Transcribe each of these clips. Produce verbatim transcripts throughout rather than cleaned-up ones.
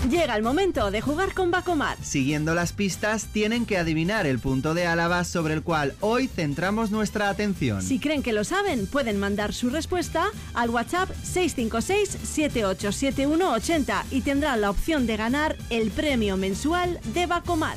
Llega el momento de jugar con Bacomat. Siguiendo las pistas, tienen que adivinar el punto de Álava sobre el cual hoy centramos nuestra atención. Si creen que lo saben, pueden mandar su respuesta al WhatsApp seis cinco seis, siete ocho siete uno, ocho cero y tendrán la opción de ganar el premio mensual de Bacomat.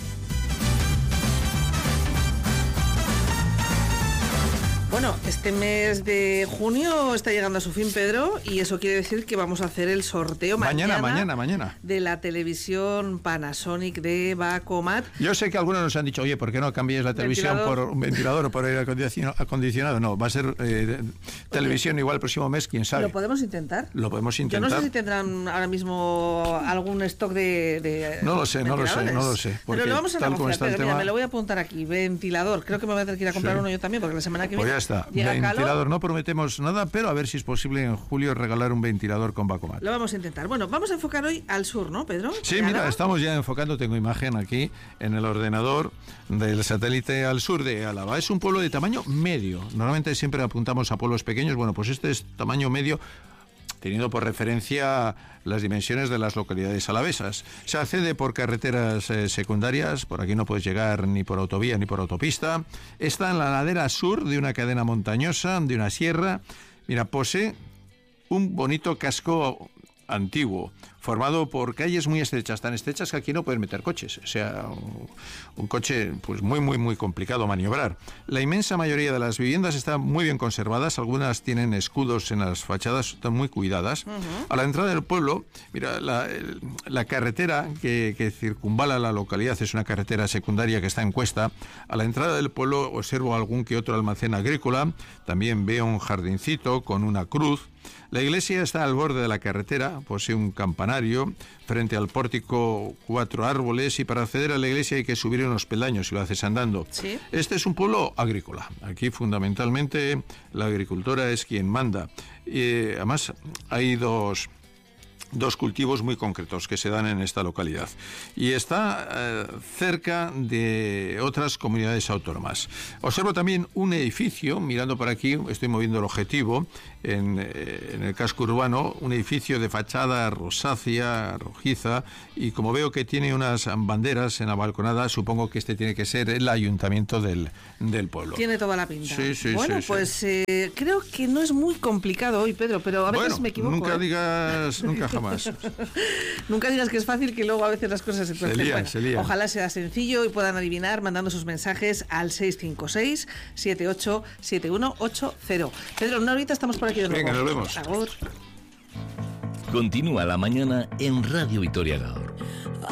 Bueno, este mes de junio está llegando a su fin, Pedro, y eso quiere decir que vamos a hacer el sorteo mañana, mañana, mañana, mañana. de la televisión Panasonic de Bacomat. Yo sé que algunos nos han dicho, oye, ¿por qué no cambies la televisión ¿Ventilador? por un ventilador o por aire acondicionado? No, va a ser eh, televisión igual el próximo mes, quién sabe. ¿Lo podemos intentar? Lo podemos intentar. Yo no sé si tendrán ahora mismo algún stock de, de No lo sé, no lo sé, no lo sé. Pero lo vamos a tal como negociar, está el Pedro, tema... mira, me lo voy a apuntar aquí, ventilador. Creo que me voy a tener que ir a comprar Sí. uno yo también, porque la semana que Pues viene ya está, llega ventilador, calor. no prometemos nada, pero a ver si es posible en julio regalar un ventilador con Bacomat. Lo vamos a intentar. Bueno, vamos a enfocar hoy al sur, ¿no, Pedro? Sí, ¿De mira, Álava? estamos ya enfocando, tengo imagen aquí en el ordenador del satélite al sur de Álava. Es un pueblo de tamaño medio. Normalmente siempre apuntamos a pueblos pequeños. Bueno, pues este es tamaño medio, teniendo por referencia las dimensiones de las localidades alavesas. Se accede por carreteras eh, secundarias, por aquí no puedes llegar ni por autovía ni por autopista. Está en la ladera sur de una cadena montañosa, de una sierra. Mira, posee un bonito casco antiguo, formado por calles muy estrechas, tan estrechas que aquí no pueden meter coches. O sea, un, un coche pues muy, muy, muy complicado maniobrar. La inmensa mayoría de las viviendas están muy bien conservadas, algunas tienen escudos en las fachadas, están muy cuidadas. Uh-huh. A la entrada del pueblo, mira, la, el, la carretera que, que circunvala la localidad es una carretera secundaria que está en cuesta. A la entrada del pueblo observo algún que otro almacén agrícola, también veo un jardincito con una cruz. La iglesia está al borde de la carretera, posee un campanario, frente al pórtico cuatro árboles, y para acceder a la iglesia hay que subir unos peldaños y lo haces andando. ¿Sí? Este es un pueblo agrícola. Aquí fundamentalmente la agricultura es quien manda. Y además hay dos... dos cultivos muy concretos que se dan en esta localidad y está eh, cerca de otras comunidades autónomas. Observo también un edificio, mirando por aquí, estoy moviendo el objetivo, en, eh, en el casco urbano, un edificio de fachada rosácea, rojiza, y como veo que tiene unas banderas en la balconada, supongo que este tiene que ser el ayuntamiento del, del pueblo. Tiene toda la pinta. Sí, sí, bueno, sí, pues sí. Eh, creo que no es muy complicado hoy, Pedro, pero a veces bueno, me equivoco. Nunca ¿eh? digas, nunca jamás. Nunca digas que es fácil, que luego a veces las cosas se pueden Se lían, bueno, se lían. Ojalá sea sencillo y puedan adivinar mandando sus mensajes al seis cinco seis, siete ocho siete uno, ocho cero. Pedro, una horita estamos por aquí de nuevo. Venga, nos vemos. Agur. Continúa la mañana en Radio Vitoria Gaur.